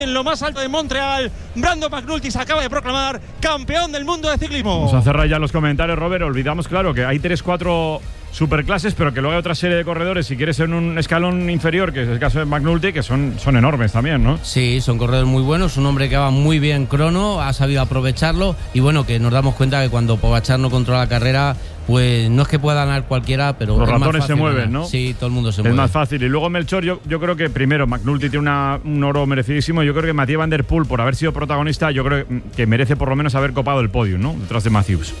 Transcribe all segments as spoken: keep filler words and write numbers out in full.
En lo más alto de Montreal, Brandon McNulty se acaba de proclamar campeón del mundo de ciclismo. Vamos a cerrar ya los comentarios, Robert. Olvidamos, claro, que hay tres, cuatro superclases, pero que luego hay otra serie de corredores, si quieres, en un escalón inferior, que es el caso de McNulty, que son, son enormes también, ¿no? Sí, son corredores muy buenos, un hombre que va muy bien crono, ha sabido aprovecharlo, y bueno, que nos damos cuenta que cuando Pogačar no controla la carrera, pues no es que pueda ganar cualquiera, pero los es ratones más fácil se mueven, ganar. ¿no? Sí, todo el mundo se es mueve. Es más fácil. Y luego Melchor, yo, yo creo que primero McNulty tiene una, un oro merecidísimo. Yo creo que Mathieu Van Der Poel, por haber sido protagonista, yo creo que merece por lo menos haber copado el podio, ¿no? Detrás de Matthews.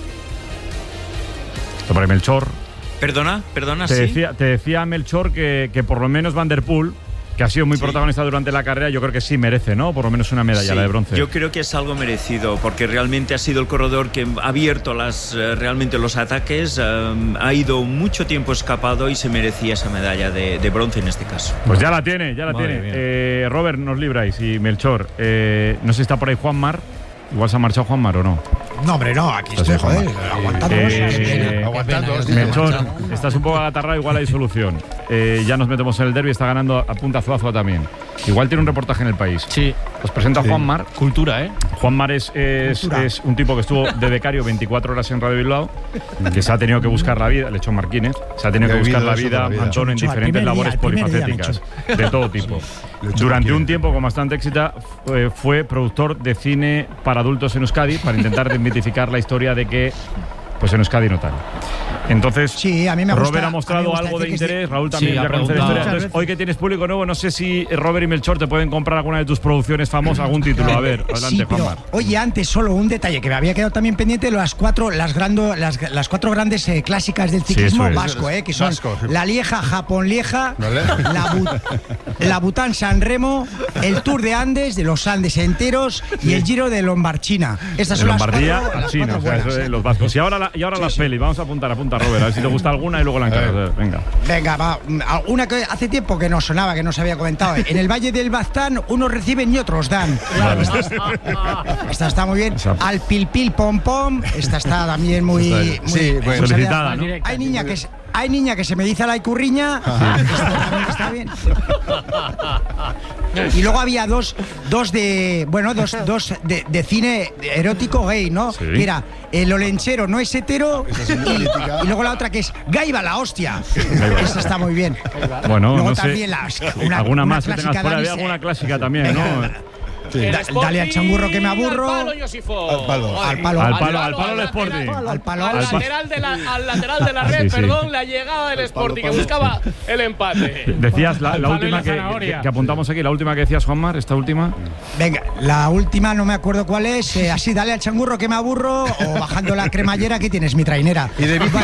Sobre Melchor. Perdona, perdona, te sí. Decía, te decía Melchor que, que por lo menos Van Der Poel, que ha sido muy sí. protagonista durante la carrera, yo creo que sí merece, ¿no? Por lo menos una medalla, sí, la de bronce. Yo creo que es algo merecido, porque realmente ha sido el corredor que ha abierto las, realmente los ataques, um, ha ido mucho tiempo escapado y se merecía esa medalla de, de bronce en este caso. Pues ya la tiene, ya la Madre tiene. Eh, Robert, nos libráis y Melchor. Eh, no sé si está por ahí Juanmar. Igual se ha marchado Juanmar o no. No, hombre, no, aquí estoy, joder, aguantando. Eh, aguantando. Melchor, estás un poco agatarrado, igual hay solución. Eh, ya nos metemos en el derbi, está ganando a punta Zuazua también. Igual tiene un reportaje en El País. Sí. Os presenta sí. Juanmar. Cultura, ¿eh? Juanmar es, es, es un tipo que estuvo de becario veinticuatro horas en Radio Bilbao, que se ha tenido que buscar la vida, le echó Marquínez, se ha tenido que buscar la vida, Antón, en diferentes labores polifacéticas, de todo tipo. Durante un tiempo, con bastante éxito, fue productor de cine para adultos en Euskadi, para intentar desmitificar la historia de que pues en Euskadi no tal. Entonces, sí, a mí me Robert gusta, ha mostrado algo de interés, de... Raúl también sí, ya conoce la historia. Entonces, hoy que tienes público nuevo, no sé si Robert y Melchor te pueden comprar alguna de tus producciones famosas, algún título. A ver, adelante, sí, pero, Juanmar. Oye, antes solo un detalle que me había quedado también pendiente, las cuatro, las, grando, las, las cuatro grandes eh, clásicas del ciclismo sí, vasco, eh, que son vasco, sí. la Lieja, Japón Lieja, ¿vale? la, Bu la Bután San Remo, el Tour de Andes, de los Andes enteros, y el Giro de Lombardchina. Estas son Lombardía las cuatro, a China, o sea, eso de los vascos. Y ahora, la, y ahora sí, las sí. pelis, vamos a apuntar, apunta Robert, a ver si te gusta alguna y luego la encargas. Venga. Venga, va. Alguna que hace tiempo que no sonaba, que no se había comentado. En el Valle del Baztán, unos reciben y otros dan. Vale. Esta, está, esta está muy bien. Esa. Al Pil Pil Pom Pom, esta está también muy. muy sí, muy solicitada, ¿no? Hay niña que. Hay niña que se me dice la icurriña. Está, está bien. Y luego había dos, dos de, bueno, dos, dos de, de cine erótico gay, ¿no? Sí. Que era el olenchero no es hetero y, y luego la otra que es Gaiba la hostia. Esa está muy bien. Bueno, luego no también sé. Las, una, alguna una más que tengas por ahí, alguna clásica también, ¿no? Sí. Da, dale al changurro que me aburro. Al palo, Josifo. Al palo, al palo, al palo, al palo del Sporting. Al palo, al lateral de la, al lateral de la red, sí, sí. perdón, la llegada del Sporting, que buscaba el empate. Decías la, la última que, que, que apuntamos aquí, la última que decías, Juanmar, esta última. Venga, la última no me acuerdo cuál es. Eh, así, dale al changurro que me aburro o bajando la cremallera que tienes mi trainera. Y de un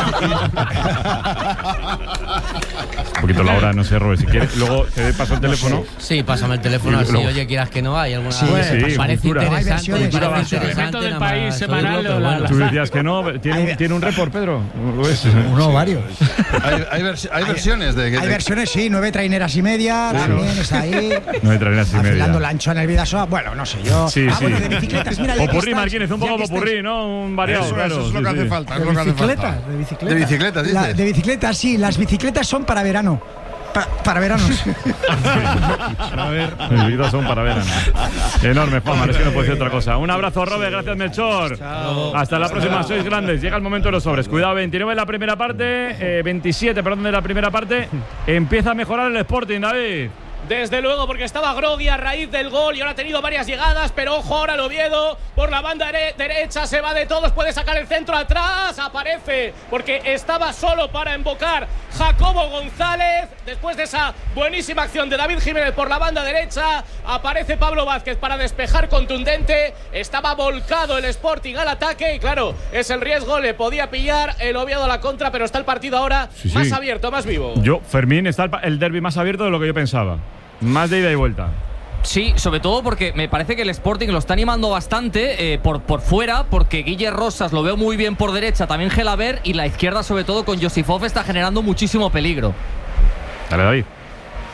poquito la hora, no sé, Robert, si quieres. Luego te paso el teléfono. Sí, pásame el teléfono, si oye, quieras que no hay alguna. Sí, sí, parece cultura. interesante, Hay parece parece interesante del país semanal. Bueno, la, la, tú decías que no. ¿Tiene, ¿tiene un report, Pedro? Uno, varios. Hay, hay, vers hay versiones de que. Hay versiones, sí, nueve traineras y media, sí, también ¿no? está ahí. Nueve traineras y media. Afilando la anchoa en el Vidasoa. Bueno, no sé, yo. Sí, ah, sí. Bueno, de bicicletas, mira. Popurrí, Marquínez, un poco popurrí, ¿no? Un variado, eso, claro. Eso es lo que sí, hace sí. falta. De bicicletas, de bicicletas. De bicicletas, dices. La, de bicicletas, sí. Las bicicletas son para verano. Pa para veranos. Para ver. Las bicicletas son para verano. Enorme, Juanma, es que no puede ser otra cosa. Un abrazo, Robert, gracias, Melchor. Chao. Hasta la próxima, sois grandes. Llega el momento de los sobres. Cuidado, veintinueve en la primera parte, eh, veintisiete, perdón, de la primera parte. Empieza a mejorar el Sporting, David. Desde luego, porque estaba Grogui a raíz del gol y ahora ha tenido varias llegadas, pero ojo ahora el Oviedo por la banda derecha, se va de todos, puede sacar el centro atrás, aparece porque estaba solo para embocar Jacobo González. Después de esa buenísima acción de David Jiménez por la banda derecha, aparece Pablo Vázquez para despejar contundente. Estaba volcado el Sporting al ataque y claro, es el riesgo, le podía pillar el Oviedo a la contra, pero está el partido ahora sí, sí. más abierto, más vivo. Yo, Fermín, está el, el derbi más abierto de lo que yo pensaba. Más de ida y vuelta. Sí, sobre todo porque me parece que el Sporting lo está animando bastante eh, por, por fuera, porque Guille Rosas lo veo muy bien por derecha, también Gelabert, y la izquierda sobre todo con Josifov está generando muchísimo peligro. Dale, David.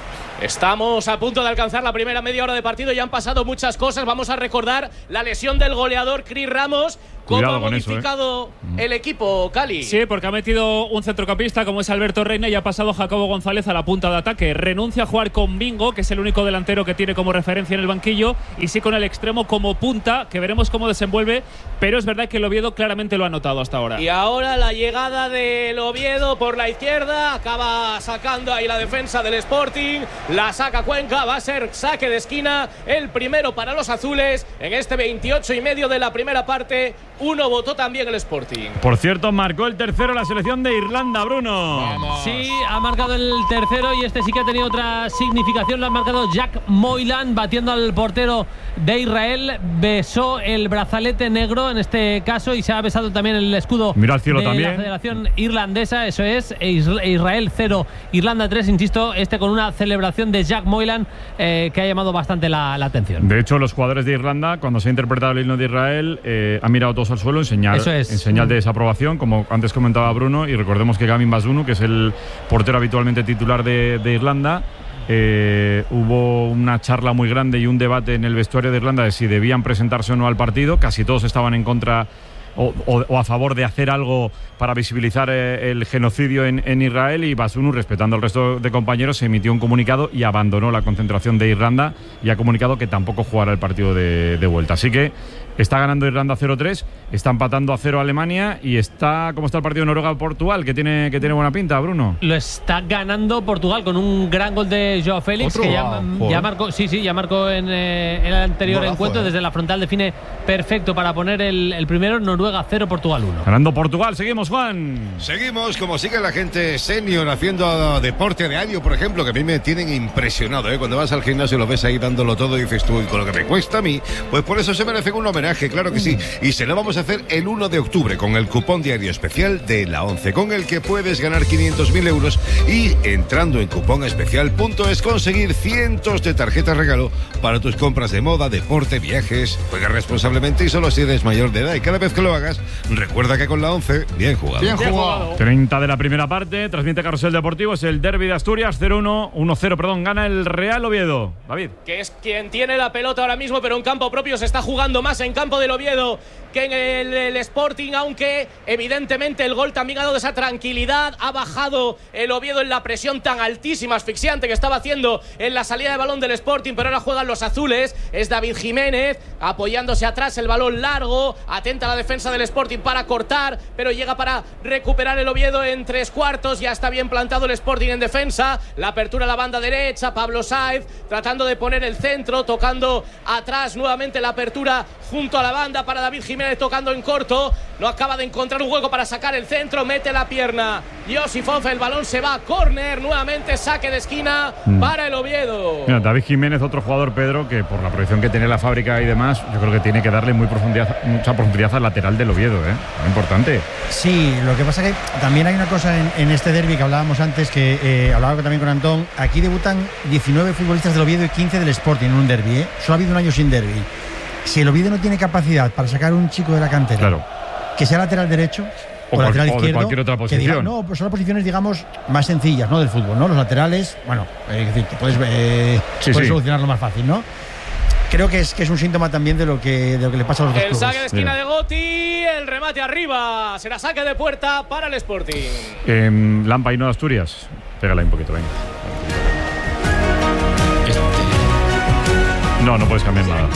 Estamos a punto de alcanzar la primera media hora de partido y han pasado muchas cosas. Vamos a recordar la lesión del goleador Cris Ramos. ¿Cómo Cuidado ha modificado eso, ¿eh? el equipo, Cali? Sí, porque ha metido un centrocampista como es Alberto Reina y ha pasado Jacobo González a la punta de ataque. Renuncia a jugar con Bingo, que es el único delantero que tiene como referencia en el banquillo, y sí con el extremo como punta, que veremos cómo desenvuelve, pero es verdad que el Oviedo claramente lo ha notado hasta ahora. Y ahora la llegada del Oviedo por la izquierda, acaba sacando ahí la defensa del Sporting, la saca Cuenca, va a ser saque de esquina, el primero para los azules en este veintiocho y medio de la primera parte. Uno votó también el Sporting. Por cierto, marcó el tercero la selección de Irlanda, Bruno. Vamos. Sí, ha marcado el tercero y este sí que ha tenido otra significación. Lo ha marcado Jack Moylan, batiendo al portero de Israel. Besó el brazalete negro en este caso y se ha besado también el escudo Mira al cielo de también. la Federación Irlandesa. Eso es, Israel cero, Irlanda tres. Insisto, este con una celebración de Jack Moylan eh, que ha llamado bastante la, la atención. De hecho, los jugadores de Irlanda, cuando se ha interpretado el himno de Israel, eh, han mirado todos al suelo en señal, Eso es. en señal de desaprobación, como antes comentaba Bruno, y recordemos que Gavin Bazunu, que es el portero habitualmente titular de, de Irlanda, eh, hubo una charla muy grande y un debate en el vestuario de Irlanda de si debían presentarse o no al partido. Casi todos estaban en contra o, o, o a favor de hacer algo para visibilizar eh, el genocidio en, en Israel, y Bazunu, respetando al resto de compañeros, se emitió un comunicado y abandonó la concentración de Irlanda y ha comunicado que tampoco jugará el partido de, de vuelta. Así que está ganando Irlanda cero tres, está empatando a cero Alemania y está, ¿cómo está el partido de Noruega-Portugal? Que tiene, que tiene buena pinta, Bruno. Lo está ganando Portugal con un gran gol de Joao Félix, ¿Otro? que ya, Wow. ya marcó, sí, sí, ya marcó en, eh, en el anterior Golazo, encuentro. eh. Desde la frontal define perfecto para poner el, el primero. Noruega cero, Portugal uno. Ganando Portugal, seguimos, Juan. Seguimos, como sigue la gente senior haciendo deporte diario, por ejemplo, que a mí me tienen impresionado, ¿eh? Cuando vas al gimnasio lo ves ahí dándolo todo y dices tú, y con lo que me cuesta a mí, pues por eso se merecen un homenaje, claro que sí. Y se lo vamos a hacer el uno de octubre con el cupón diario especial de la ONCE, con el que puedes ganar quinientos mil euros y, entrando en cuponespecial punto es, conseguir cientos de tarjetas regalo para tus compras de moda, deporte, viajes. Juega responsablemente y solo si eres mayor de edad, y cada vez que lo hagas, recuerda que con la ONCE, bien jugado. Bien jugado. treinta de la primera parte, transmite Carrusel Deportivo, es el derbi de Asturias, cero uno, uno cero, perdón, gana el Real Oviedo. David. Que es quien tiene la pelota ahora mismo, pero en campo propio se está jugando más en campo del Oviedo que en el, el Sporting, aunque evidentemente el gol también ha dado esa tranquilidad. Ha bajado el Oviedo en la presión tan altísima, asfixiante que estaba haciendo en la salida de balón del Sporting, pero ahora juegan los azules. Es David Jiménez apoyándose atrás, el balón largo, atenta a la defensa del Sporting para cortar, pero llega para recuperar el Oviedo en tres cuartos. Ya está bien plantado el Sporting en defensa, la apertura a la banda derecha, Pablo Sáez tratando de poner el centro, tocando atrás nuevamente la apertura junto a la banda para David Jiménez, tocando en corto, no acaba de encontrar un hueco para sacar el centro, mete la pierna Josifov, el balón se va a córner, nuevamente saque de esquina mm. para el Oviedo. Mira, David Jiménez, otro jugador, Pedro, que por la proyección que tiene la fábrica y demás, yo creo que tiene que darle muy profundidad, mucha profundidad al lateral del Oviedo, ¿eh? Muy importante. Sí, lo que pasa que también hay una cosa en, en este derbi que hablábamos antes, que eh, hablaba también con Antón. Aquí debutan diecinueve futbolistas del Oviedo y quince del Sporting en un derbi, ¿eh? Solo ha habido un año sin derbi. Si el Oviedo no tiene capacidad para sacar un chico de la cantera, claro, que sea lateral derecho o, o lateral cual, izquierdo, o de cualquier otra posición, que diga, no, pues son las posiciones, digamos, más sencillas, ¿no? Del fútbol, ¿no? Los laterales, bueno, eh, es decir, que puedes, eh, sí, puedes sí. solucionarlo más fácil, ¿no? Creo que es, que es un síntoma también de lo que, de lo que le pasa a los dos El clubes. saque de esquina de Gotti, el remate arriba, será saque de puerta para el Sporting. Eh, Lampa y no de Asturias, pégala un poquito, venga. No, no puedes cambiar nada.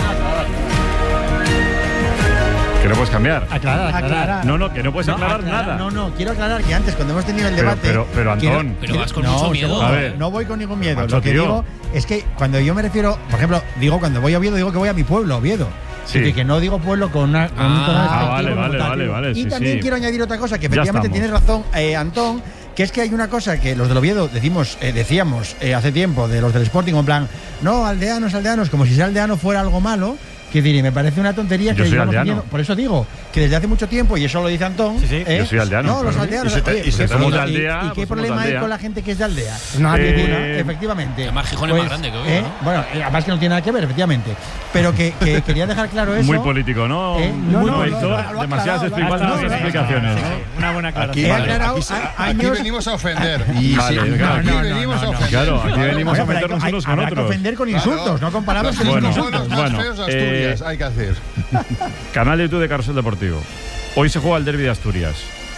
Que no puedes cambiar. Aclarar, aclarar. No, no, que no puedes no, aclarar, aclarar nada. No, no, quiero aclarar que antes, cuando hemos tenido el pero, debate. Pero, pero Antón. Quiero, pero vas con no, mucho miedo. Seguro, A ver. no voy con ningún miedo. Macho, Lo que tío. digo es que cuando yo me refiero, por ejemplo, digo cuando voy a Oviedo, digo que voy a mi pueblo, Oviedo. Sí. Y que no digo pueblo con una. Con Ah, un tono ah, despectivo vale, como vale, tal. vale, vale, Y sí, también sí. quiero añadir otra cosa, que Ya efectivamente estamos. tienes razón, eh, Antón, que es que hay una cosa que los del Oviedo decimos, eh, decíamos eh, hace tiempo de los del Sporting, en plan, no, aldeanos, aldeanos, como si ser aldeano fuera algo malo. Que decir, me parece una tontería Yo que soy llevamos aldeano. haciendo. Por eso digo que desde hace mucho tiempo, y eso lo dice Antón. Sí, sí. ¿eh? Yo soy aldeano. No, los Claro. aldeanos. Y se te- oye, y se ¿qué te- somos de problema- aldea, ¿Y, y pues qué somos de problema hay aldea. con la gente que es de aldea? No, Eh, ninguna, efectivamente. Además, Gijón es más grande que Oviedo, ¿eh? ¿no? Bueno, eh, además que no tiene nada que ver, efectivamente. Pero que, que quería dejar claro eso. Muy político, ¿no? ¿Eh? No, Muy no, político. no, no, lo ha Demasiadas aclarado, expli- lo ha igual aclarado. explicaciones, Sí, ¿no? sí, Una buena Aquí, aclaración. vale, aclarado, aquí, a- aquí años- venimos a ofender. Y Vale, sí, claro. aquí No, no, venimos no, a no. ofender. Claro, aquí venimos Bueno, a pero hay- meternos hay- unos con habrá que otros. ofender con insultos, no con palabras que Bueno, son Bueno, insultos. más bueno, feos eh, Asturias, hay que hacer. Canal de YouTube de Carrusel Deportivo. Hoy se juega el Derbi de Asturias,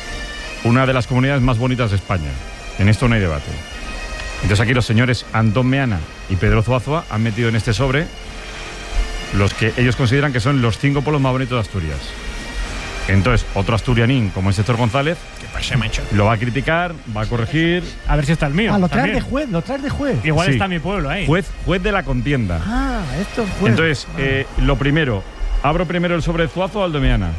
una de las comunidades más bonitas de España. En esto no hay debate. Entonces aquí los señores Antón Meana y Pedro Zuazua han metido en este sobre los que ellos consideran que son los cinco pueblos más bonitos de Asturias. Entonces, otro asturianín, como es Héctor González, ¿Qué pasa, macho? lo va a criticar, va a corregir. A ver si está el mío. Ah, lo traes también. de juez, lo traes de juez. Igual Sí. está mi pueblo ahí. Juez, juez de la contienda. Ah, esto es juez. Entonces, eh, lo primero, abro primero el sobre de Zuazua o el de Meana.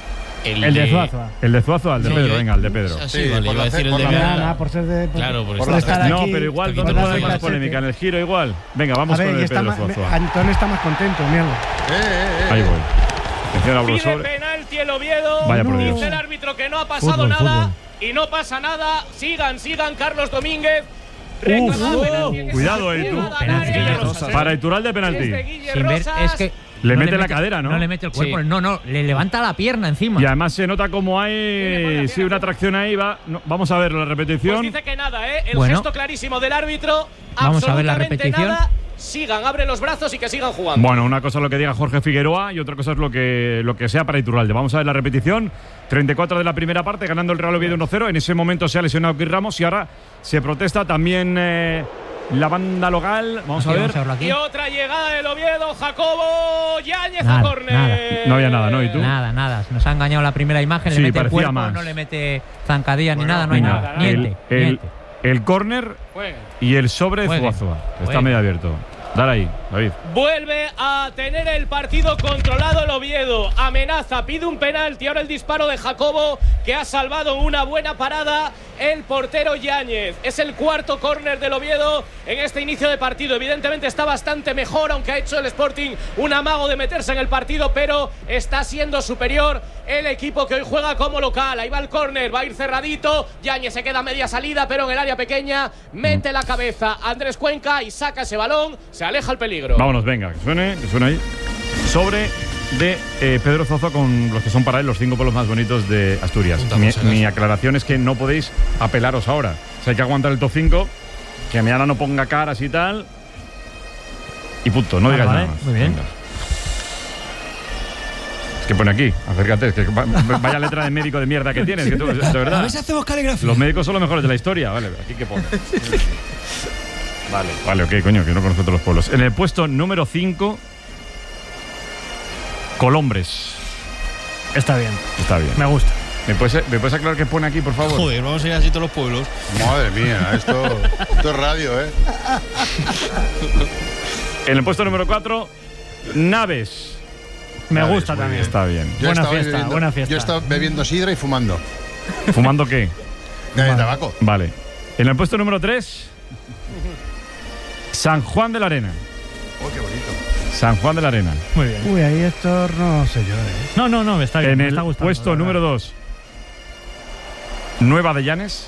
El de Zuazua. El de Zuazua, el de Sí, Pedro, yo- venga, el de Pedro. Ah, Sí, sí, vale, por iba a la decir ce- el por de la Meana. cena. Nada, por ser de. por- Claro, por por estar estar aquí. No, aquí. pero igual, Está ¿dónde quitando puede haber la más cachete. polémica? ¿En el giro igual? Venga, A vamos ver, con y el está Pedro más, Zuazua. Antón está más contento, míralo. Eh, eh, eh. Ahí voy. Atención, abro el Pide sobre. penalti el Oviedo. Vaya por Dios. Dice el árbitro que no ha pasado Fútbol, nada. fútbol. Y no pasa nada. Sigan, sigan. Carlos Domínguez. Uf, Reclama penalti en ese cuidado, eh, sentido, tú. a Penalti, Dani. Guille Rosas, Para Iturralde, penalti. Es de Guille Sin ver, Rosas. es que Le no mete la cadera, ¿no? No le mete el cuerpo, Sí. no, no, le levanta la pierna encima. Y además se nota como hay sí, una atracción ahí. Va. No, vamos a ver la Pues repetición. dice que nada, ¿eh? El Bueno. gesto clarísimo del árbitro. Vamos a ver la absolutamente repetición. Nada. Sigan, abre los brazos y que sigan jugando. Bueno, una cosa es lo que diga Jorge Figueroa y otra cosa es lo que, lo que sea para Iturralde. Vamos a ver la repetición. treinta y cuatro de la primera parte, ganando el Real Oviedo uno cero. En ese momento se ha lesionado Chris Ramos y ahora se protesta también eh, la banda local. Vamos Aquí, a ver. vamos a verlo aquí. Y otra llegada del Oviedo, Jacobo Yáñez a Nada, córner. nada. No había nada, ¿no? ¿Y tú? Nada, nada. Nos ha engañado la primera imagen, Sí, le mete el parecía cuerpo, más. no le mete zancadilla ni nada, no hay Venga, nada. el, Niente, el, niente. el córner Juegue. y el sobre de Juegue. Zuazua. Está Juegue. medio abierto. Dale ahí, David. Vuelve a tener el partido controlado el Oviedo. Amenaza, pide un penalti. Ahora el disparo de Jacobo, que ha salvado una buena parada el portero Yáñez. Es el cuarto córner del Oviedo en este inicio de partido. Evidentemente está bastante mejor, aunque ha hecho el Sporting un amago de meterse en el partido, pero está siendo superior el equipo que hoy juega como local. Ahí va el córner, va a ir cerradito. Yáñez se queda a media salida, pero en el área pequeña mete la cabeza Andrés Cuenca y saca ese balón. Se aleja el peligro. Vámonos, venga, que suene, que suene ahí. Sobre de eh, Pedro Zuazua con los que son para él los cinco pueblos más bonitos de Asturias. Punta, Mi, por si acaso. mi aclaración es que no podéis apelaros ahora. O sea, hay que aguantar el top cinco, que mañana no ponga caras y tal. Y punto, no Vale, digáis vale, nada más. muy bien. Venga. Es que pone aquí, acércate, es que va- vaya letra de médico de mierda que tienes, que tú, de verdad. A ver si hacemos caligrafía. Los médicos son los mejores de la historia, vale, aquí que pone. Vale, vale, ok, coño, que no conozco todos los pueblos. En el puesto número cinco, Colombres. Está bien. Está bien. Me gusta. ¿Me puedes, ¿Me puedes aclarar qué pone aquí, por favor? Joder, vamos a ir así todos los pueblos. Madre mía, esto, esto es radio, ¿eh? En el puesto número cuatro, Naves. Me Naves, gusta muy también. bien. Está bien. Yo Buena estaba fiesta, bebiendo- buena fiesta. Yo estaba bebiendo sidra y fumando. ¿Fumando qué? De tabaco. Vale. En el puesto número tres, San Juan de la Arena. Oh, qué bonito. San Juan de la Arena. Muy bien. Uy, ahí esto no sé yo, ¿eh? No, no, no, me está bien. En me el está gustando, puesto la verdad. número dos, Nueva de Llanes.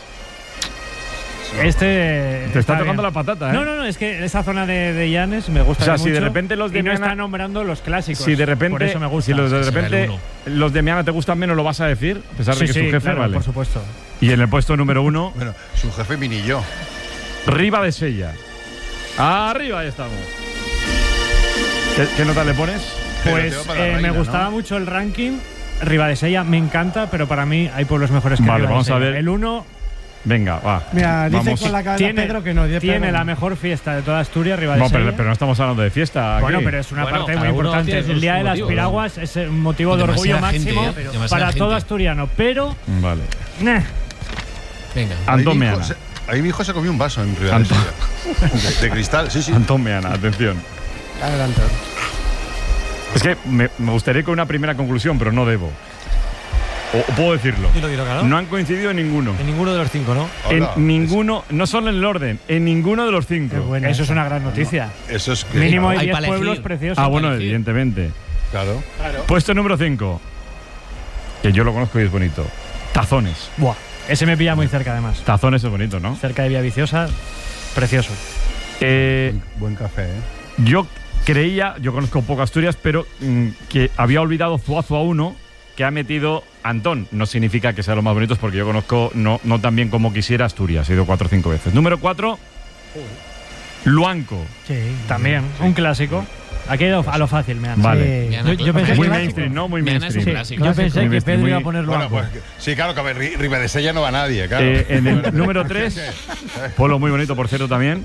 Este. Te está bien. tocando la patata, ¿eh? No, no, no, es que esa zona de, de Llanes me gusta O sea, mucho. si de repente los de y no Meana- está nombrando los clásicos. Si de repente, Por eso me gusta. si los de Será el repente uno. los de Meana te gustan menos, lo vas a decir, a pesar Sí, de que sí, es tu jefe, claro, vale. por supuesto. Y en el puesto número uno, Bueno, su jefe mini yo. Riva de Sella. Arriba ahí estamos. ¿Qué, qué nota le pones? Pero Pues te va para la eh, reina, me gustaba ¿no? mucho el ranking. Ribadesella me encanta, pero para mí hay pueblos mejores que Vale, vamos a Ribadesella. ver. El uno Venga, va. Mira, dice Vamos. con la cabeza tiene, Pedro que no. dice tiene Pedro la no. mejor fiesta de toda Asturias, No, Ribadesella. pero, pero no estamos hablando de fiesta. aquí. Bueno, pero es una Bueno, parte cada muy uno importante. tiene sus El Día de las motivos, Piraguas es un motivo de orgullo Demasiada gente, máximo ¿eh? Pero demasiada para todo gente. asturiano. Pero, Vale. nah, Venga. Antón Ahí mi hijo Meana. se- Ahí mi hijo se comió un vaso en Río Antón. de, de cristal, sí, sí. Antón Meana, atención. Adelante. Es que me, me gustaría con una primera conclusión, pero no debo. O, o puedo decirlo. Dilo, dilo, claro. No han coincidido en ninguno. En ninguno de los cinco, ¿no? En Hola. ninguno, no solo en el orden, en ninguno de los cinco. eso es una gran noticia. Eso es que- Mínimo hay Hay diez para elegir. pueblos preciosos. Ah, bueno, elegir. evidentemente. Claro. Claro. Puesto número cinco, que yo lo conozco y es bonito. Tazones. Buah, ese me pilla muy cerca además. Tazones es bonito, ¿no? Cerca de Villaviciosa, precioso. Eh, buen, buen café, ¿eh? Yo creía, yo conozco poco Asturias, pero mm, que había olvidado Zuazua uno que ha metido Antón. No significa que sea lo más bonitos porque yo conozco no, no tan bien como quisiera Asturias. He ido cuatro o cinco veces. Número cuatro, Luanco. Sí, también, sí. Un clásico. Aquí a lo fácil, me han. Vale. Sí. Yo, yo pensé muy que mainstream, ¿no? Muy mainstream. Sí. Yo pensé que Pedro iba a poner Luanco. Bueno, pues, sí, claro, que a ver, Ribadesella no va nadie, claro. Eh, en el número tres, polo muy bonito, por cierto, también.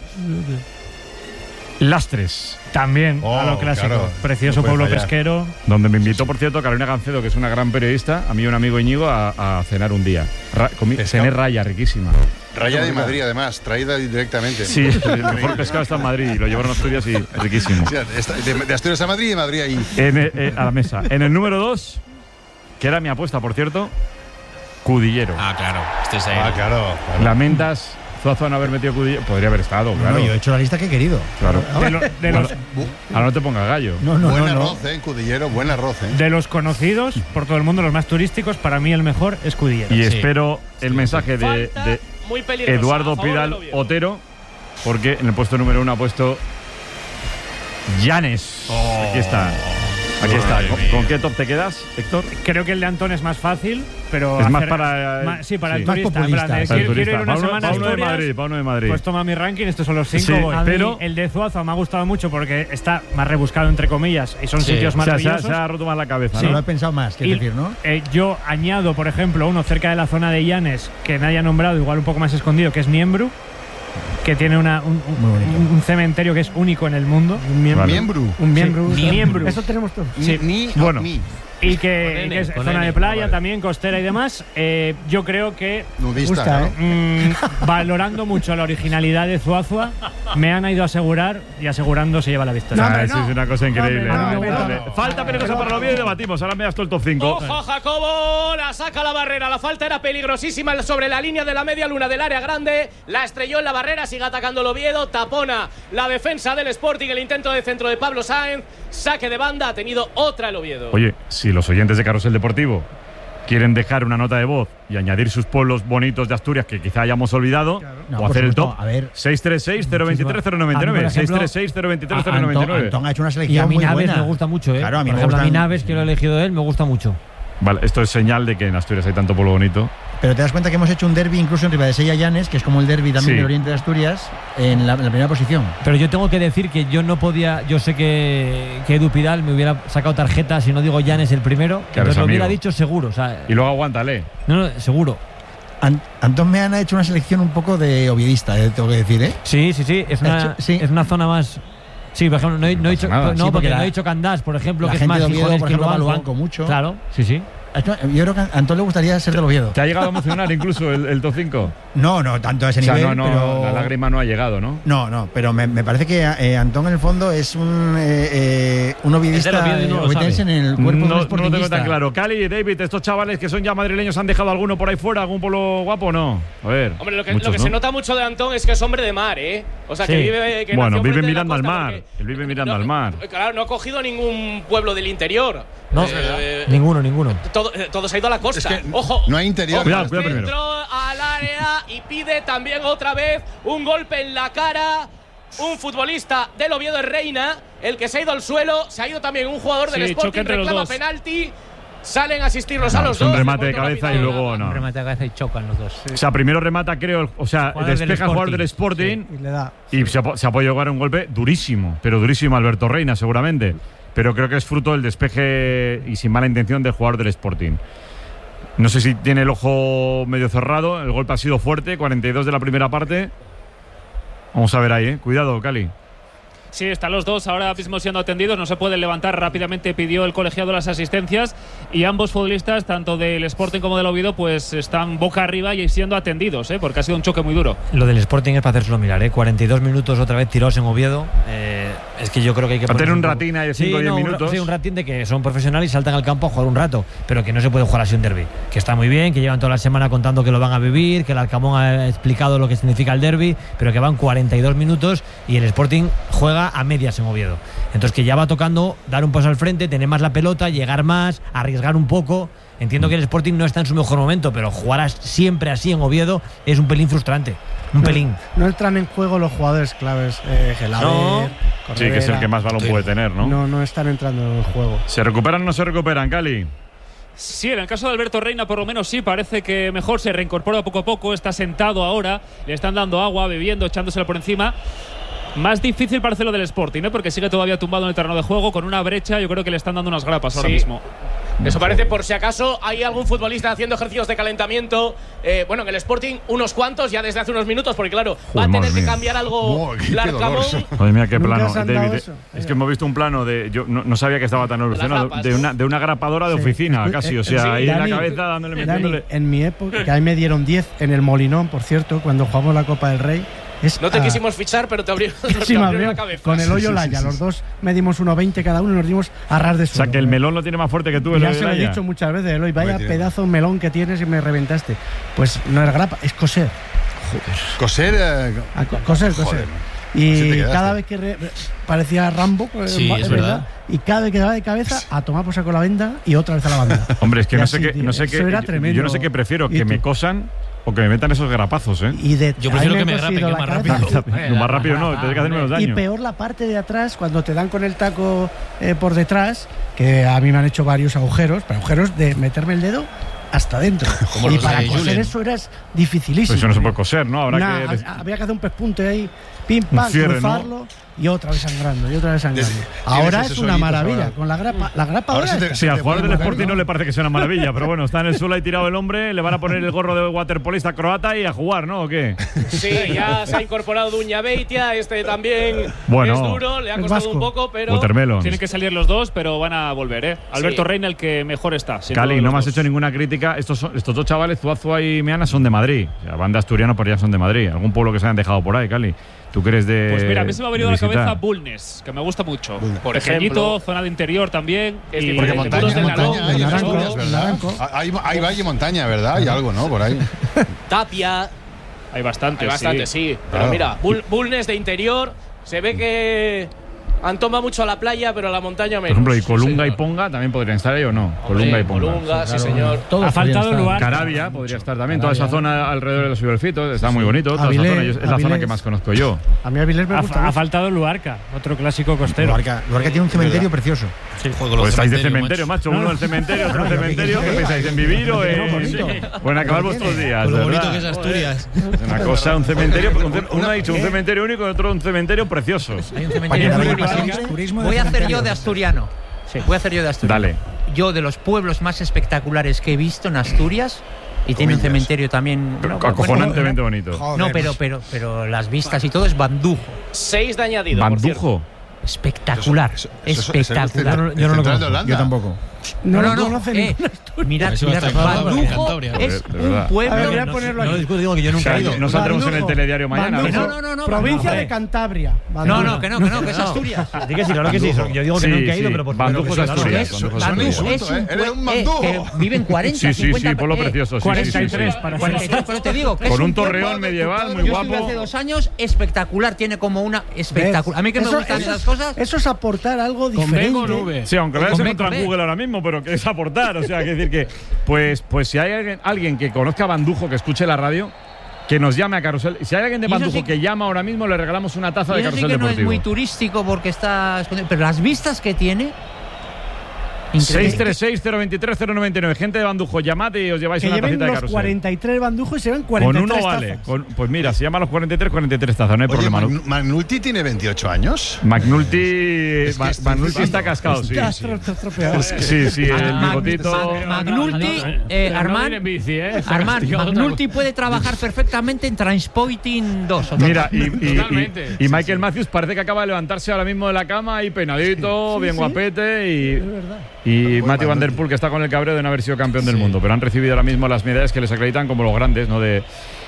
Lastres. También, oh, a lo clásico. Claro. Precioso No pueblo fallar. pesquero. Donde me invitó, por cierto, Carolina Gancedo, que es una gran periodista, a mí y un amigo Íñigo, a, a cenar un día. Ra, comí, cené raya, riquísima. Raya de Madrid, además, traída directamente. Sí, el mejor pescado está en Madrid y lo llevaron a Asturias y riquísimo. Sí, de, de Asturias a Madrid y de Madrid ahí. En el, eh, a la mesa. En el número dos, que era mi apuesta, por cierto, Cudillero. Ah, claro. Este es ahí. Ah, claro. claro. Lamentas Zuazua no haber metido Cudillero. Podría haber estado, claro. No, yo he hecho la lista que he querido. Claro. De, lo, de bueno, los, ahora no te pongas gallo. no, no, buen no, arroz, no. ¿eh? En Cudillero, buen arroz, ¿eh? de los conocidos por todo el mundo, los más turísticos, para mí el mejor es Cudillero. Y Sí. espero el mensaje de, Falta de muy peligrosa, a Eduardo favor Pidal del Oviedo. Otero, porque en el puesto número uno ha puesto Llanes. Oh. Aquí está. Aquí está. Madre ¿Con, mía. con qué top te quedas, Héctor? Creo que el de Antón es más fácil, pero. Es más hacer- para, eh, ma- sí, para sí. el Más turista. En plan, populista. de, Para el quiero, quiero ir turista. una Pa' uno- semana a pa' uno de Asturias, Madrid, pa' uno de Madrid. Pues toma mi ranking, estos son los cinco. Sí, voy. A mí pero- el de Zuazua me ha gustado mucho porque está más rebuscado, entre comillas, y son Sí. sitios O sea, se, ha, maravillosos. se ha roto más la cabeza, Sí, ¿no? lo he pensado más, Y, quiero decir, ¿no? eh, yo añado, por ejemplo, uno cerca de la zona de Llanes que nadie ha nombrado, igual un poco más escondido, que es Miembro, que tiene una, un, un- Muy bonito. un cementerio que es único en el mundo. Un miembro. Vale. Miembro. Un miembro. Sí, miembro. Eso tenemos todos. Sí. Ni, Bueno. ni. Y que, Con N, y que es con zona N. de playa Vale. también, costera y demás. Eh, yo creo que Nudista, Gusta, ¿no? ¿eh? mm, valorando mucho la originalidad de Zuazua, me han ido a asegurar y asegurando se lleva la victoria. Ah, hombre, eso no. es una cosa increíble. No, ¿no? hombre, no. Vale. Falta peligrosa para el Oviedo y debatimos. Ahora me das todo el top cinco. Ojo, Jacobo, la saca la barrera. La falta era peligrosísima sobre la línea de la media luna del área grande. La estrelló en la barrera, sigue atacando el Oviedo. Tapona la defensa del Sporting, el intento de centro de Pablo Sáenz. Saque de banda, ha tenido otra el Oviedo. Oye, si los oyentes de Carrusel Deportivo quieren dejar una nota de voz y añadir sus pueblos bonitos de Asturias que quizá hayamos olvidado, No, o por hacer el supuesto, top, a ver. seis tres seis, cero dos tres, cero nueve A mí, por nueve, ejemplo, seis tres seis, cero dos tres, cero nueve Antón, nueve. Antón ha hecho una Y a selección mí muy Naves buena. me gusta mucho, ¿eh? Claro, a mí Por me ejemplo, a mí gustan- Naves, que lo he elegido él, me gusta mucho. Vale, esto es señal de que en Asturias hay tanto pueblo bonito. Pero te das cuenta que hemos hecho un derby incluso en Ribadesella y Llanes, que es como el derby también Sí. del oriente de Asturias, en la, en la primera posición. Pero yo tengo que decir que yo no podía, yo sé que, que Edu Pidal me hubiera sacado tarjeta si no digo Llanes el primero, Que eres entonces lo hubiera amigo. dicho seguro, o sea, Y luego aguántale. no, no, seguro. An- Antón Meán ha hecho una selección un poco de oviedista, eh, tengo que decir, ¿eh? Sí, sí, sí, es una, hecho- sí. es una zona más. Sí, por ejemplo, no, he- no he dicho, nada. no, Sí, porque, porque no la- he dicho Candás, por ejemplo, la que es gente más de Oviedo, Gijones por que ejemplo, va al Luanco. Luanco mucho. Claro, sí, sí. Yo creo que a Antón le gustaría ser del Oviedo. ¿Te ha llegado a emocionar incluso el, el top cinco? No, no, tanto a ese O sea, nivel, no, no, pero... la lágrima no ha llegado, ¿no? No, no, pero me, me parece que eh, Antón en el fondo es un, eh, eh, un ovidista Es del Oviedo y no lo ovetense sabe. en el cuerpo No, de un no lo tengo sportingista. tan claro. Cali y David, estos chavales que son ya madrileños, ¿han dejado alguno por ahí fuera? ¿Algún pueblo guapo o no? A ver. Hombre, lo que, muchos, lo que ¿no? se nota mucho de Antón es que es hombre de mar, ¿eh? O sea, que Sí. vive. Que Bueno, nació vive frente de la mirando al costa, mar. porque- Él vive mirando no, al mar. Claro, no ha cogido ningún pueblo del interior. No, Eh, ninguno, ninguno. todo, eh, todo se ha ido a la costa. Es que Ojo. no hay interior. Ojo, Cuidado, cuidado centro primero. al área y pide también otra vez un golpe en la cara. Un futbolista del Oviedo es Reina, el que se ha ido al suelo. Se ha ido también un jugador del Sí, Sporting, choque entre los reclama dos. penalti. Salen a asistirlos No, a los es un dos. remate de momento cabeza rápido. y luego no. Un remate de cabeza y chocan los dos. O sea, primero remata, creo, el- o sea, Jugador del despeja el jugador del Sporting. Sporting Y le da. y se ha, po- se ha podido llevar un golpe durísimo, pero durísimo Alberto Reina, seguramente. Pero creo que es fruto del despeje y sin mala intención del jugador del Sporting. No sé si tiene el ojo medio cerrado, el golpe ha sido fuerte, cuarenta y dos de la primera parte. Vamos a ver ahí, ¿eh? Cuidado, Cali. Sí, están los dos ahora mismo siendo atendidos, no se pueden levantar rápidamente, pidió el colegiado las asistencias y ambos futbolistas, tanto del Sporting como del Oviedo, pues están boca arriba y siendo atendidos, ¿eh? Porque ha sido un choque muy duro. Lo del Sporting es para hacérselo mirar, ¿eh? cuarenta y dos minutos otra vez tirados en Oviedo. Eh, Es que yo creo que hay que Va a tener un poco- ratín ahí de cinco o Sí, diez no, un- minutos. Sí, un ratín de que son profesionales y saltan al campo a jugar un rato, pero que no se puede jugar así un derbi. Que está muy bien, que llevan toda la semana contando que lo van a vivir, que el Alcamón ha explicado lo que significa el derbi, pero que van cuarenta y dos minutos y el Sporting juega a medias en Oviedo. Entonces que ya va tocando dar un paso al frente, tener más la pelota, llegar más, arriesgar un poco. Entiendo que el Sporting no está en su mejor momento, pero jugar as- siempre así en Oviedo es un pelín frustrante. Un No- pelín. No entran en juego los jugadores claves. Eh, Gelaber, No. Sí, que es el que más balón Sí. puede tener, ¿no? No, no están entrando en el juego. ¿Se recuperan o no se recuperan, Cali? Sí, en el caso de Alberto Reina, por lo menos sí, parece que mejor se reincorpora poco a poco, está sentado ahora, le están dando agua, bebiendo, echándosela por encima. Más difícil parece lo del Sporting, ¿eh? Porque sigue todavía tumbado en el terreno de juego, con una brecha, yo creo que le están dando unas grapas ahora Sí. mismo. Eso parece, por si acaso hay algún futbolista haciendo ejercicios de calentamiento. Eh, bueno, en el Sporting unos cuantos ya desde hace unos minutos, porque claro, va a Joder, tener madre que mía. cambiar algo Buah, qué Larcamón. dolor. Madre mía, qué ¿Nunca plano, os han dado David. eso? Es que hemos visto un plano de. Yo no, no sabía que estaba tan evolucionado. grapas. De una, de una grapadora de Sí. oficina, Eh, casi. O eh, sea, sí, ahí Dani, en la cabeza dándole, Dani, metiéndole. en mi época, que ahí me dieron diez en el Molinón, por cierto, cuando jugamos la Copa del Rey. Es No te a- quisimos fichar, pero te abrieron, te Sí, me abrieron abrió la cabeza. con el hoyo Sí, sí, Laya. sí, Los sí. dos medimos uno veinte cada uno y nos dimos a ras de O suelo. sea, que el melón lo tiene más fuerte que tú. Y el ya de se lo he Laya. dicho muchas veces, Eloy, vaya Muy bien. pedazo de melón que tienes y me reventaste. Pues no es grapa, es coser. Coser. eh, A co- coser, coser. Joder, así te Y quedaste. cada vez que re- parecía Rambo, pues, Sí, va- es verdad. Y cada vez que daba de cabeza, a tomar por saco la venda y otra vez a la banda. Hombre, es que Y no sé así, qué. tío, No sé eso qué era yo- tremendo. yo no sé qué prefiero, ¿Y que me tú? cosan o que me metan esos grapazos, ¿eh? Y de, Yo a mí prefiero que han me grape, cosido que la más cabeza. rápido. Lo más rápido no, tienes que hacer menos Y daño. peor la parte de atrás, cuando te dan con el taco eh, por detrás, que a mí me han hecho varios agujeros, pero agujeros de meterme el dedo hasta dentro. Como Y los para de coser Julen. eso era dificilísimo. Pues eso no se puede coser, ¿no? Habrá Nah, que. ha- había que hacer un pespunte ahí, pim, Un pam, cierre, ¿no? cruzarlo y otra vez sangrando, y otra vez sangrando. Tienes Ahora esos es una hoyitos maravilla, ahora. con la grapa, la grapa Ahora ahora se te- es- Sí, al jugador del puede Sporting mover, no ¿no? le parece que sea una maravilla, pero bueno, está en el suelo ahí tirado el hombre, le van a poner el gorro de waterpolista croata y a jugar, ¿no? ¿O qué? Sí, ya se ha incorporado Duña Beitia, este también Bueno. es duro, le ha Es costado vasco. un poco, pero Watermelon. Tienen que salir los dos, pero van a volver, ¿eh? Alberto Sí. Reina, el que mejor está. sin Cali, duda de no los me has dos. hecho ninguna crítica. Estos, son- estos dos chavales, Zuazua y Meana, son de Madrid. O sea, van de asturiano, pero ya son de Madrid. Algún pueblo que se hayan dejado por ahí, Cali. ¿Tú crees de.? Pues mira, a mí se me ha venido a de la cabeza visitar? Bulnes, que me gusta mucho. Por Pequeñito, ejemplo. zona de interior también. Es y Porque diferente. montaña, Todos del montaña, Narón, hay Naranco, Asturias, ¿verdad? Naranco. Hay, hay valle y montaña, ¿verdad? Hay algo, ¿no? Por ahí. Tapia, Hay bastante, hay bastante, sí. Pero Claro. mira, Bul- Bulnes de interior, se ve que han tomado mucho a la playa, pero a la montaña Por menos. ejemplo, ¿y Sí, Colunga y señor. Ponga también podrían estar ahí o no? Hombre, Colunga y Ponga. Colunga, sí, señor. Todos Ha faltado podían lugar. Carabia podría estar también. Toda esa Carabia. zona alrededor de los Ciberfito está muy bonito. Toda esa Avilés, zona, yo- es la zona Avilés. que más conozco yo. A mí Avilés me Ha, gusta ha mucho. faltado Luarca, otro clásico costero. Luarca, Luarca tiene un cementerio precioso. Pues estáis de cementerio, macho. Uno del cementerio, otro del cementerio. ¿Qué pensáis? ¿En vivir o en.? Sí. Pueden acabar vuestros días. Con lo ¿verdad? bonito que es Asturias. Es una cosa, un cementerio. un ce- Uno ha dicho un cementerio único y otro un cementerio precioso. Hay un cementerio Para muy que vaya bonito. paseos, turismo de Voy a hacer cementerio. yo de asturiano. Voy a hacer yo de asturiano. Dale. Yo de los pueblos más espectaculares que he visto en Asturias y tiene un Comillas. cementerio también. Pero no, bueno, acojonantemente bonito. Joder, no, pero, pero, pero las vistas y todo es Bandujo. Seis de añadido. por cierto. Bandujo. Espectacular. Eso- eso- eso- eso- espectacular. Yo no- yo no lo conozco. de Holanda. Yo tampoco. No, No, no, no, conoce eh, ninguna. Mirad, Eso mirad, está en Cantabria, Bandujo Cantabria. es De un verdad. A ver, pueblo. voy a ponerlo No, aquí. disculpe, digo que yo nunca he ido. No saldremos en el Bandujo. telediario mañana. Bandujo. ¿no? No, no, no, no, Provincia no, de no. Cantabria. No, Bandujo. no, que no, que no, que es Asturias. Sí que sí, claro que sí. Yo digo que Sí, nunca he ido, sí. pero por Bandujo pero es que sí, Asturias. claro. Bandujo es Bandujo Asturias. es un ¿eh? Eres un pue- eh, bandujo. que viven cuarenta, Sí, sí, sí, cincuenta, pueblo eh, precioso. Sí, cuarenta y sí, sí, tres sí. para cuarenta y tres, pero te digo que Con es un pueblo torreón de- medieval muy Yo guapo. estuve hace dos años, espectacular, tiene como una espectacular. A mí que me Eso- gustan eso esas es- cosas. Eso es aportar algo Con B diferente. con V. Sí, aunque lo hayas Con B, encontrado con en B. Google ahora mismo, pero que es aportar. O sea, que decir que, pues, pues si hay alguien, alguien que conozca a Bandujo, que escuche la radio, que nos llame a Carrusel. Si hay alguien de Y eso Bandujo sí- que llama ahora mismo, le regalamos una taza Y de eso sí Carrusel que no es Deportivo. muy turístico porque está escondido, pero las vistas que tiene. increíble. seis tres seis, cero dos tres, cero nueve nueve. Gente de Bandujo, llamad y os lleváis Que una lleven tacita de los Carrusel. cuarenta y tres bandujos y se ven cuarenta y Con tres uno vale. tazas. Con- pues mira, se llama los cuarenta y tres, cuarenta y tres tazas, no hay Oye, problema. ¿no? Magn- Magnulti tiene veintiocho años. McNulty, Es que Ma- estoy Magnulti está flipando. cascado, sí. Está Sí, estro- estro- estropeado. sí, sí, el Mag- bigotito. Mag- Magnulti, eh, No Armand, viene en bici, ¿eh? Está Armand, castigado otra Magnulti puede trabajar perfectamente en Transpoiting dos. o Mira, dos. y, y- Totalmente. y- y Michael Matthews parece que acaba de levantarse ahora mismo de la cama y peinadito, Sí, bien sí. guapete. Y, Es verdad. y Matthew Van Der Poel, que está con el cabreo de no haber sido campeón del mundo. Pero han recibido ahora mismo las medallas que les acreditan como los grandes, ¿no? De,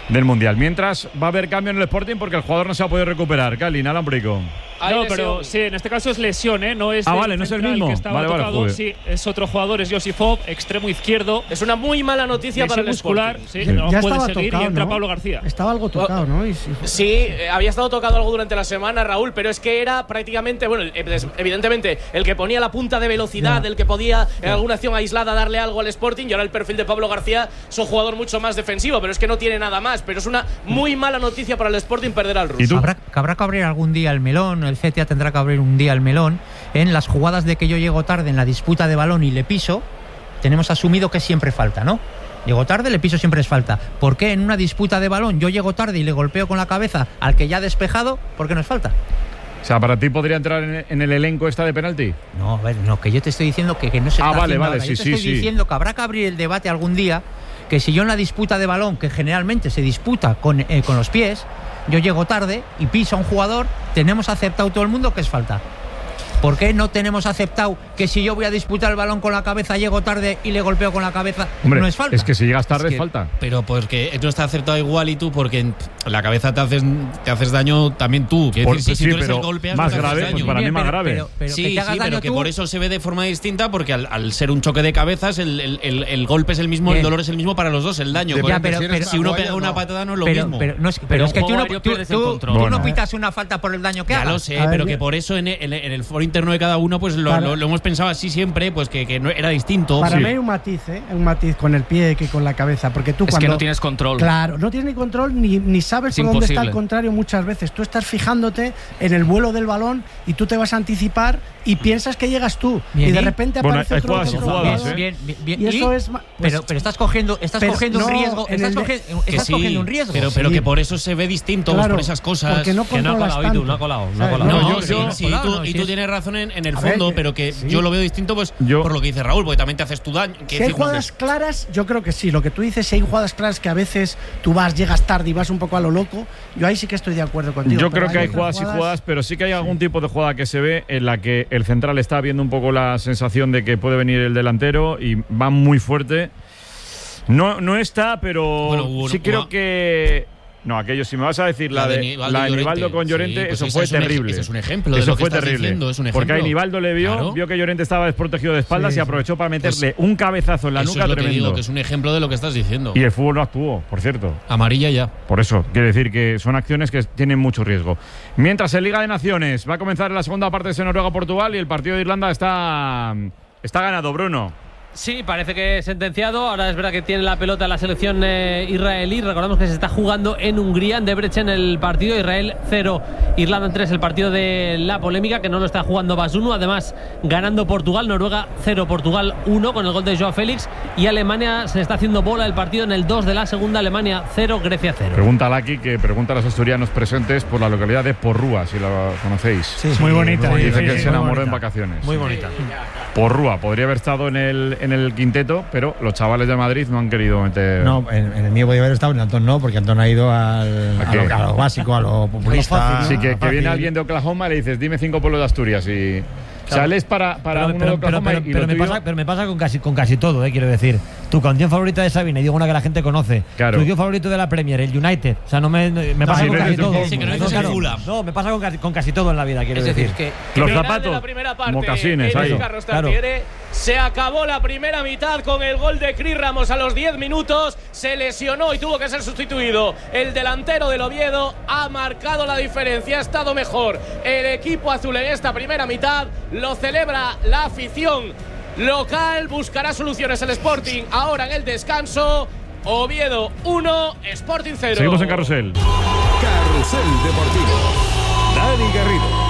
del Mundial. Mientras va a haber cambio en el Sporting porque el jugador no se ha podido recuperar. Cali, Alambrico. No, pero sí, en este caso es lesión, ¿eh? No es ah, el vale, no es el mismo. Que estaba vale, tocado. vale, sí, es otro jugador, es Josifov, extremo izquierdo. Es una muy mala noticia para el muscular, Sporting. Sí, no ya puede estaba seguir tocado, y entra ¿no? Pablo García. Estaba algo tocado, ¿no? Y sí, sí eh, había estado tocado algo durante la semana, Raúl, pero es que era prácticamente, bueno, evidentemente, el que ponía la punta de velocidad, ya. el que podía en ya. alguna acción aislada darle algo al Sporting, y ahora el perfil de Pablo García es un jugador mucho más defensivo, pero es que no tiene nada más. Pero es una muy mala noticia para el Sporting perder al ruso. Habrá, habrá que abrir algún día el melón, el C T A tendrá que abrir un día el melón. En las jugadas de que yo llego tarde en la disputa de balón y le piso, tenemos asumido que siempre falta, ¿no? Llego tarde, le piso, siempre es falta. ¿Por qué en una disputa de balón yo llego tarde y le golpeo con la cabeza al que ya ha despejado? ¿Por qué no es falta? O sea, ¿para ti podría entrar en, en el elenco esta de penalti? No, a ver, no, que yo te estoy diciendo que, que no se ah, está vale, haciendo vale, ahora. sí, Yo te sí, estoy sí. diciendo que habrá que abrir el debate algún día, que si yo en la disputa de balón, que generalmente se disputa con, eh, con los pies, yo llego tarde y piso a un jugador, tenemos aceptado todo el mundo que es falta. ¿Por qué no tenemos aceptado que si yo voy a disputar el balón con la cabeza, llego tarde y le golpeo con la cabeza, Hombre, no es falta? Es que si llegas tarde Es es, que- falta. Pero porque no está acertado igual y tú, porque en la cabeza te haces, te haces daño también tú. Quiero Por- decir, si, sí, si tú eres pero el golpeas, más no te haces grave, daño. pues para mí Bien, más pero- grave. pero- pero sí, que te hagas sí, daño pero que tú- por eso se ve de forma distinta, porque al, al ser un choque de cabezas, el, el- el- el golpe es el mismo, Bien. el dolor es el mismo para los dos, el daño. Ya, Con- pero- si, pero- si uno Maguire pega o una no. patada no es lo pero, mismo. pero, no es, pero Pero es que un tú no, juego aéreo tú- pierdes el tú- control. tú Bueno. no pitas una falta por el daño que Ya hagas. lo sé, A ver, pero yo- que por eso en el, en el foro interno de cada uno pues lo, Para- lo- lo hemos pensado así siempre, pues que, que no era distinto. Para Sí. mí hay un matiz, ¿eh? Un matiz con el pie que con la cabeza. Porque tú Es cuando. que no tienes control. Claro, no tienes ni control ni, ni sabes Es por dónde está imposible. el contrario muchas veces. Tú estás fijándote en el vuelo del balón y tú te vas a anticipar y piensas que llegas tú. Bien, y de ¿y? repente Bueno, aparece hay otro, jugadas y otro jugadas, jugador. ¿eh? Bien, bien, bien. Y eso es. ma- pues- Pero, pero estás cogiendo, estás pero cogiendo un no, riesgo. en Estás, el de- cogiendo, Que estás sí, cogiendo un riesgo. Pero, pero Sí. que por eso se ve distinto, pues, Claro, por esas cosas. porque no Que no ha controlas colado, y tú, tanto. no ha colado, no ha ¿Sabes? colado. No, yo- sí, yo- sí, colado, tú, no, y sí tú es- tienes razón en, en el A ver, fondo, que- pero que sí. yo lo veo distinto pues Yo- por lo que dice Raúl, porque también te haces tu daño. Si hay jugadas claras, yo creo que sí. Lo que tú dices, si hay jugadas claras que a veces tú vas, llegas tarde y vas un poco a lo loco, yo ahí sí que estoy de acuerdo contigo. Yo pero creo que hay otras jugadas y jugadas, pero sí que hay algún tipo de jugada que se ve en la que el central está viendo un poco la sensación de que puede venir el delantero y va muy fuerte. No, no está, pero Bueno, hubo- sí creo hubo- que. No, aquello, si me vas a decir la, La de de, Nivaldo la de y Llorente. Nivaldo con Sí, Llorente, pues eso esa fue es un ej- terrible. ese es un ejemplo de eso lo que fue estás terrible. diciendo, es un Porque ahí ejemplo. Nivaldo le vio, Claro. vio que Llorente estaba desprotegido de espaldas Sí, y sí. aprovechó para meterle un cabezazo en la Eso nuca es lo que tremendo. digo, que es un ejemplo de lo que estás diciendo. Y el fútbol no actuó, por cierto. Amarilla ya. Por eso, quiere decir que son acciones que tienen mucho riesgo. Mientras en Liga de Naciones va a comenzar la segunda parte de Noruega-Portugal y el partido de Irlanda está, está ganado, Bruno. Sí, parece que es sentenciado. Ahora es verdad que tiene la pelota la selección eh, israelí. Recordamos que se está jugando en Hungría, en Debrecen, el partido. Israel cero, Irlanda tres, el partido de la polémica, que no lo está jugando Basuno. Además, ganando Portugal, Noruega cero, Portugal uno, con el gol de Joao Félix. Y Alemania se está haciendo bola el partido en el dos de la segunda. Alemania cero, Grecia cero. Pregunta a Laki, que pregunta a los asturianos presentes por la localidad de Porrúa, si la conocéis. Sí, Muy bonita. Dice sí, que sí, se muy enamoró bonita. en vacaciones. Muy bonita. Porrúa, podría haber estado en el, en el quinteto, pero los chavales de Madrid no han querido meter. No, en, en el mío podía haber estado, en Antón no, porque Antón ha ido al, ¿A a, lo, qué? a lo básico, a lo populista. Así que, que fácil. viene alguien de Oklahoma y le dices, dime cinco pueblos de Asturias y. Sales para, para Pero, uno pero- de pero- Oklahoma pero- y pero lo me tuyo- pasa, pero me pasa con casi, con casi todo, eh, quiero decir. Tu canción favorita de Sabina, y digo una que la gente conoce. Claro. Tu tío favorito de la Premier, el United. O sea, no me, me No, pasa sí, con no casi dices todo. el Sí, que no dices el claro. Fulham. No, me pasa con casi, con casi todo en la vida, quiero Es decir. decir, que Los Final zapatos, de la primera parte, mocasines, Eres ahí. Carlos Claro. Tartiere. Se acabó la primera mitad con el gol de Cris Ramos a los diez minutos. Se lesionó y tuvo que ser sustituido. El delantero del Oviedo ha marcado la diferencia. Ha estado mejor el equipo azul en esta primera mitad. Lo celebra la afición local. Buscará soluciones el Sporting ahora en el descanso. Oviedo uno, Sporting cero. Seguimos en Carrusel. Carrusel Deportivo. Dani Garrido.